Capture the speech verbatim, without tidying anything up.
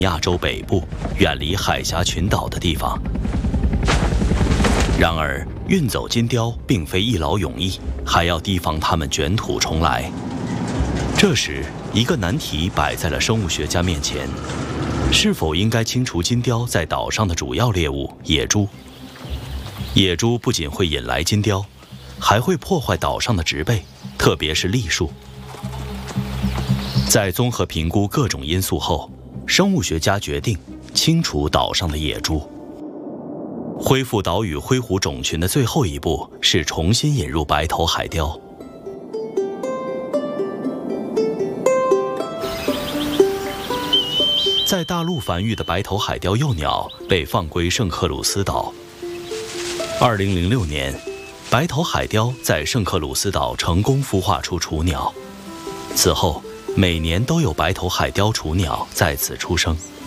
亚洲北部，远离海峡群岛的地方。然而，运走金雕并非一劳永逸，还要提防它们卷土重来。这时，一个难题摆在了生物学家面前：是否应该清除金雕在岛上的主要猎物野猪？野猪不仅会引来金雕，还会破坏岛上的植被，特别是栗树。在综合评估各种因素后，生物学家决定清除岛上的野猪。恢复岛屿灰狐种群的最后一步是重新引入白头海雕。在大陆繁育的白头海雕幼鸟被放归圣克鲁斯岛。二零零六年，白头海雕在圣克鲁斯岛成功孵化出雏鸟，此后每年都有白头海雕雏鸟在此出生。